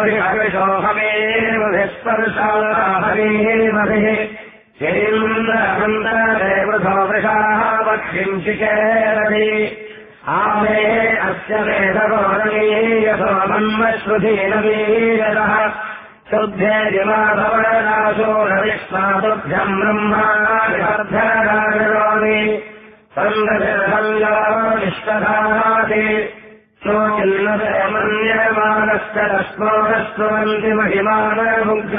हवेमभिः चेन्द्रहन्तरेवृथो वृषाः पक्षिम् शिकेरति आमे अस्य वेदगोरमीयसो मन्मश्रुधीन वीरः शुद्धे जिमाधवनाशो रविष्णादुभ्यम् ब्रह्मादिवर्धनराजरोमि सन्दर्भङ्गो निष्कधाति सो चिन्नते मन्यमानश्च रश्मो रश्नुवन्ति महिमानमुग्र